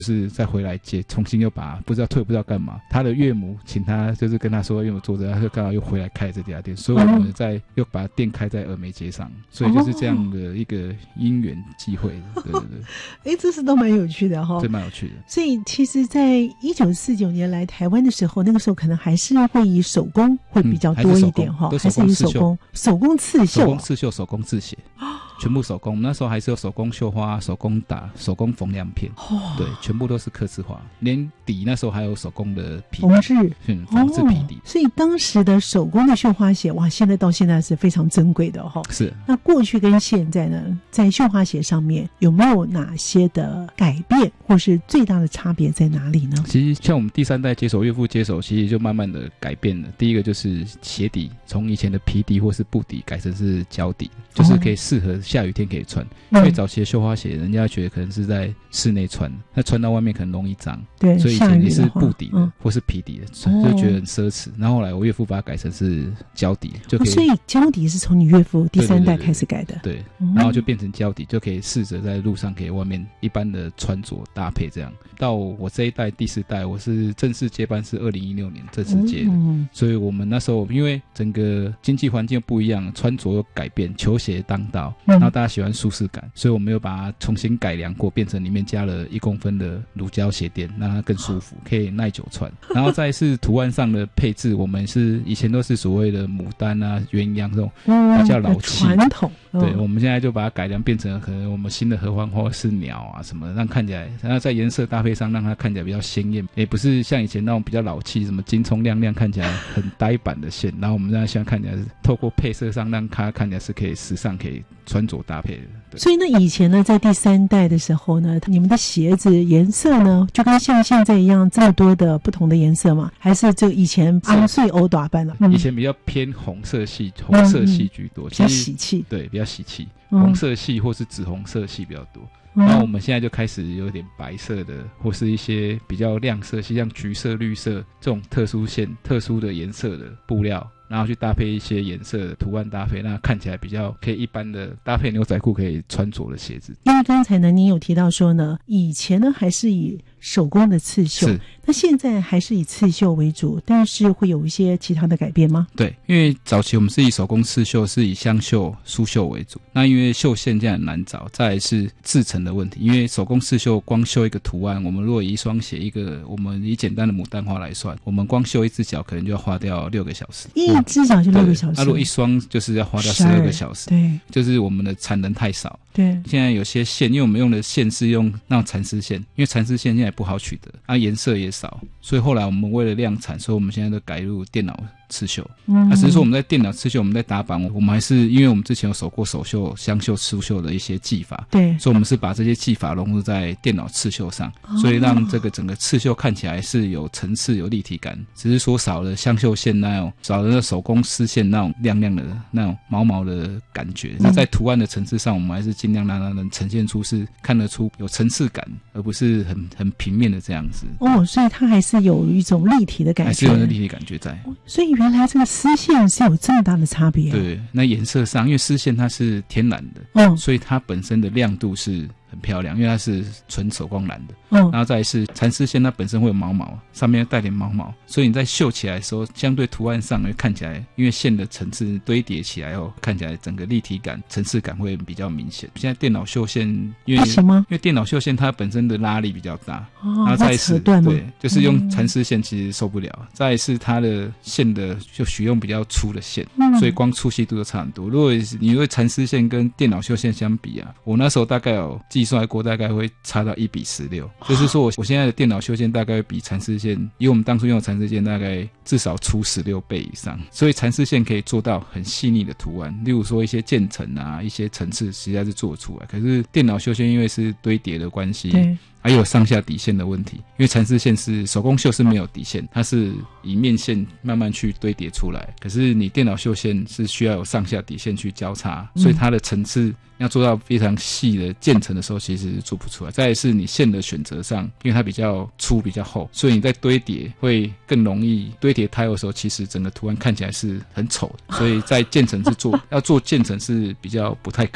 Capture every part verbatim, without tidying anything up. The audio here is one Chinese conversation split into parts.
就是再回来接，重新又把不知道退不知道干嘛，他的岳母请他就是跟他说岳母做着，他就刚好又回来开这家店，所以我们在又把店开在峨眉街上，所以就是这样的一个因缘际会。对对对， 哎，这是都蛮有趣的哈、哦， 这蛮有趣的。 所以其实在一九四九年来台湾的时候，那个时候可能还是会以手工会比较多一点哈、嗯，还是以手工手工刺绣、手工刺绣、手工制鞋。全部手工，那时候还是有手工绣花、手工打、手工缝亮片、哦，对，全部都是客制化，连底那时候还有手工的皮缝制， 嗯，缝制皮底、哦。 所以当时的手工的绣花鞋，哇，现在到现在是非常珍贵的哈、哦。 是。 那过去跟现在呢，在绣花鞋上面有没有哪些的改变，或是最大的差别在哪里呢？ 其实像我们第三代接手、岳父接手，其实就慢慢的改变了。第一个就是鞋底，从以前的皮底或是布底改成是胶底，就是可以适合下雨天可以穿，嗯、因为早期的绣花鞋，人家觉得可能是在室内穿，那穿到外面可能容易脏， 对， 所以以前也是布底的、嗯、或是皮底的， 哦、 就觉得很奢侈。然后后来我岳父把它改成是胶底，就可以、哦。 所以胶底是从你岳父第三代开始改的， 对, 对, 对, 对，然后就变成胶底，就可以试着在路上给外面一般的穿着搭配这样。到我这一代第四代，我是正式接班是二零一六年正式接的、嗯，所以我们那时候因为整个经济环境不一样，穿着有改变，球鞋当道，然后大家喜欢舒适感，所以我们又把它重新改良过，变成里面加了一公分的乳胶鞋垫，让它更舒服，可以耐久穿。然后再是图案上的配置，我们是以前都是所谓的牡丹啊、鸳鸯这种比较老气传统， 对，我们现在就把它改良变成可能我们新的合欢花是鸟啊什么的，让看起来，然后在颜色搭配上让它看起来比较鲜艳，也不是像以前那种比较老气，什么金葱亮亮看起来很呆板的线，然后我们让它现在看起来是透过配色上让它看起来是可以时尚可以穿着搭配的。 所以呢，以前呢，在第三代的时候呢，你们的鞋子颜色呢，就跟像现在一样这么多的不同的颜色吗？还是就以前昂碎欧打扮了、嗯？ 以前比较偏红色系，红色系居多，嗯、 比较喜气， 对，比较喜气，红色系或是紫红色系比较多。嗯、然后我们现在就开始有点白色的，或是一些比较亮色系，像橘色、绿色这种特殊线、特殊的颜色的布料。然后去搭配一些颜色的图案搭配，那看起来比较可以一般的搭配牛仔裤可以穿着的鞋子。 因为刚才呢，你有提到说呢，以前呢还是以手工的刺绣，那现在还是以刺绣为主，但是会有一些其他的改变吗？ 对，因为早期我们是以手工刺绣，是以香绣、苏绣为主。那因为绣线这样很难找，再来是制成的问题。因为手工刺绣光绣一个图案，我们如果一双鞋一个，我们以简单的牡丹花来算，我们光绣一只脚可能就要花掉六个小时。 一只脚就六个小时。 那、啊、如果一双就是要花掉十二个小时。 对， 就是我们的产能太少。 对， 现在有些线，因为我们用的线是用那种蚕丝线，因为蚕丝线现在不好取得，啊，颜色也少，所以后来我们为了量产，所以我们现在都改入电脑刺绣。嗯，那、啊、只是说我们在电脑刺绣，我们在打版，我们还是因为我们之前有手过手绣、香绣、苏绣的一些技法， 对， 所以我们是把这些技法融入在电脑刺绣上，哦、所以让这个整个刺绣看起来是有层次、有立体感，只是说少了香绣线那种，少了那手工丝线那种亮亮的那种毛毛的感觉。那、嗯、在图案的层次上，我们还是尽量让它能呈现出是看得出有层次感，而不是很很平面的这样子。 哦，所以它还是有一种立体的感觉， 还是有那立体感觉在。 哦、所以原来这个丝线是有这么大的差别、啊。 对，那颜色上，因为丝线它是天然的， 嗯， 所以它本身的亮度是很漂亮，因为它是纯手工染的。 嗯， 然后再来是蚕丝线，它本身会有毛毛，上面带点毛毛，所以你在绣起来的时候，相对图案上会看起来，因为线的层次堆叠起来后，看起来整个立体感、层次感会比较明显。现在电脑绣线，因为不行吗？ 因为电脑绣线它本身的拉力比较大， 哦， 然后再是对， 就是用蚕丝线其实受不了。嗯、再来是它的线的就许用比较粗的线， 嗯、 所以光粗细度都差很多。如果你因为蚕丝线跟电脑绣线相比啊，我那时候大概有计算过，大概会差到一比十六，就是说我我现在的电脑绣线大概会比蚕丝线，因为我们当初用的蚕丝线大概至少粗十六倍以上，所以蚕丝线可以做到很细腻的图案，例如说一些渐层啊，一些层次实在是做得出来。可是电脑绣线因为是堆叠的关系， 对， 还有上下底线的问题，因为蚕丝线是手工绣是没有底线，它是以面线慢慢去堆叠出来，可是你电脑绣线是需要有上下底线去交叉，所以它的层次要做到非常细的渐层的时候其实做不出来。再来是你线的选择上，因为它比较粗比较厚，所以你在堆叠会更容易堆叠胎的时候，其实整个图案看起来是很丑的，所以在渐层是做要做渐层是比较不太可能。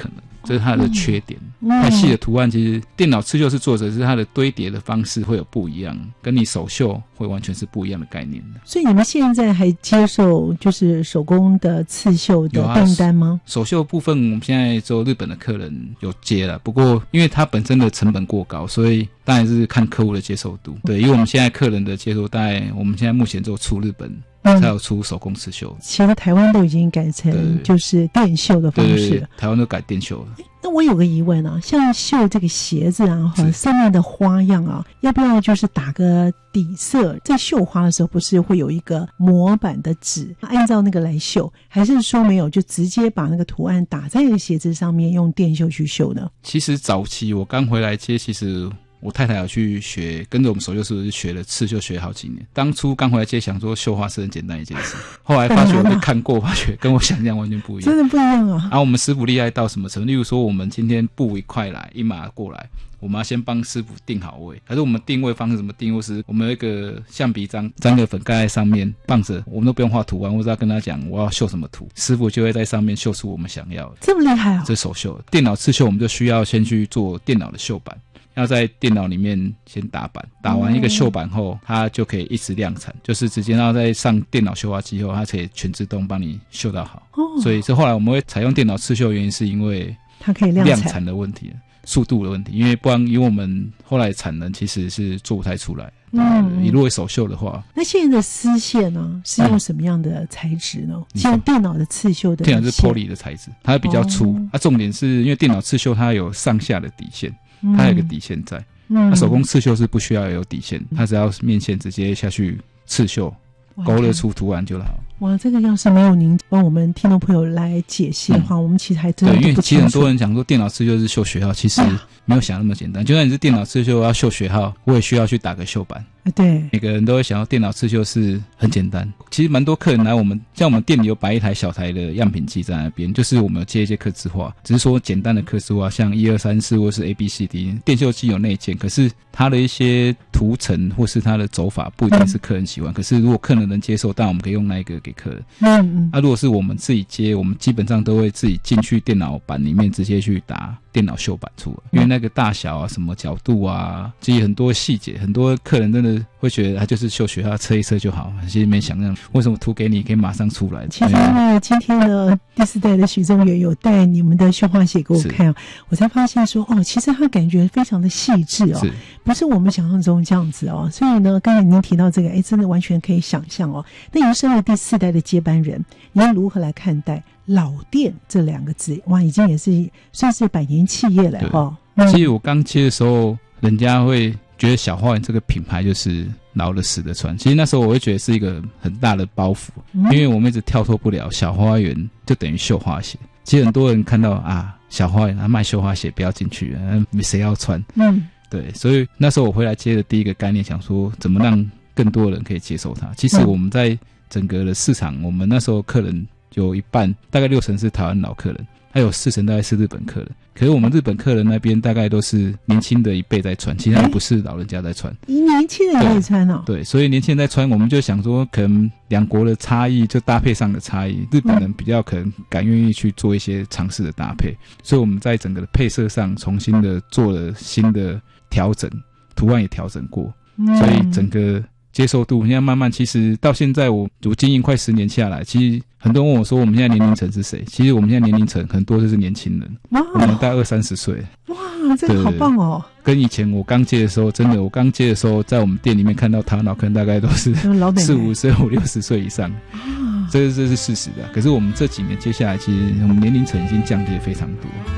这是它的缺点。嗯、太细的图案其实电脑刺绣是做者是它的堆叠的方式会有不一样，跟你手绣会完全是不一样的概念的。 所以你们现在还接受就是手工的刺绣的订单吗？ 手绣部分我们现在只有日本的客人有接了，不过因为它本身的成本过高，所以当然是看客户的接受度。对，因为我们现在客人的接受大概我们现在目前只有出日本才有出手工刺绣， 其实台湾都已经改成就是电绣的方式了。 对对对，台湾都改电绣了。 那我有个疑问啊，像绣这个鞋子啊，上面的花样啊，要不要就是打个底色？在绣花的时候，不是会有一个模板的纸，按照那个来绣，还是说没有就直接把那个图案打在鞋子上面，用电绣去绣呢？ 其实早期我刚回来接，其实我太太有去学，跟着我们手绣师傅学了刺绣，学了好几年。当初刚回来接，想说绣花是很简单一件事，后来发觉我就看过，发觉跟我想象完全不一样， 真的不一样啊！ 然后我们师傅厉害到什么程度？例如说，我们今天布一块来，一码过来，我们要先帮师傅定好位。可是我们定位方式怎么定？或是我们有一个橡皮章，沾个粉盖在上面放着，我们都不用画图案，或者要跟他讲我要绣什么图，师傅就会在上面绣出我们想要的。 这么厉害啊！ 这手绣，电脑刺绣我们就需要先去做电脑的绣板。要在电脑里面先打板，打完一个绣板后，它就可以一直量产，就是直接然后再上电脑绣花机后，它可以全自动帮你绣到好。哦、所以这后来我们会采用电脑刺绣，原因是因为它可以量产, 量产的问题，速度的问题，因为不然因为我们后来产能其实是做不太出来。嗯，你如果手绣的话， 那现在的丝线呢是用什么样的材质呢？嗯、现在电脑的刺绣的电脑是 poly 的材质，它比较粗。哦、啊，重点是因为电脑刺绣它有上下的底线。它有一个底线在，那、嗯、手工刺绣是不需要有底线，它只要面线直接下去刺绣，勾勒出图案就好。 哇，这个要是没有您帮我们听众朋友来解析的话，嗯、我们其实还真的不清楚。 对，因为其实很多人讲说电脑刺绣是绣学号，其实没有想那么简单。就算你是电脑刺绣要绣学号，我也需要去打个绣板。 对， 每个人都会想到电脑刺绣是很简单，其实蛮多客人来我们，像我们店里有摆一台小台的样品机在那边，就是我们有接一些客制化，只是说简单的客制化，像一二三四或是 A B C D， 电绣机有内建，可是它的一些图层或是它的走法不一定是客人喜欢，嗯、可是如果客人能接受，当然我们可以用那一个给客人。嗯嗯。啊，如果是我们自己接，我们基本上都会自己进去电脑板里面直接去打电脑绣板出来，因为那个大小啊、什么角度啊，其实很多细节，很多客人真的会觉得他就是绣学号测一测就好，其实没想象为什么图给你可以马上出来。 其实因为今天呢，第四代的许宗元有带你们的绣花鞋给我看，我才发现说哦，其实他感觉非常的细致哦，不是我们想象中这样子哦。所以呢，刚才您提到这个，哎，真的完全可以想象哦。那您身为第四代的接班人，您如何来看待老店这两个字？哇，已经也是算是百年企业了哈。 嗯、其实我刚接的时候，人家会觉得小花园这个品牌就是老了死的船。其实那时候我会觉得是一个很大的包袱，嗯、因为我们一直跳脱不了小花园就等于绣花鞋。其实很多人看到啊小花园啊卖绣花鞋不要进去，没谁要穿。嗯，对，所以那时候我回来接的第一个概念，想说怎么让更多人可以接受它。其实我们在整个的市场，我们那时候客人有一半，大概六成是台湾老客人，还有四成大概是日本客人。可是我们日本客人那边大概都是年轻的一辈在穿，其实不是老人家在穿。 年轻人也可以穿哦。 对，所以年轻人在穿，我们就想说，可能两国的差异，就搭配上的差异，日本人比较可能敢愿意去做一些尝试的搭配，所以我们在整个的配色上重新的做了新的调整，图案也调整过，所以整个接受度现在慢慢，其实到现在我我经营快十年下来，其实很多人问我说我们现在年龄层是谁？其实我们现在年龄层很多就是年轻人，我们大概二三十岁。 哇，这个好棒哦！ 跟以前我刚接的时候，真的我刚接的时候，在我们店里面看到台湾老客人大概都是四五岁、五六十岁以上，这这是事实的。可是我们这几年接下来，其实我们年龄层已经降低非常多。